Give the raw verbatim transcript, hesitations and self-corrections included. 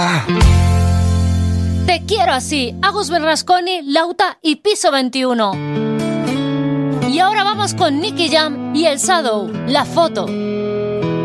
Ah. Te quiero así, Agus Bernasconi, Lauta y Piso veintiuno. Y ahora vamos con Nicky Jam y el Shadow, La Foto.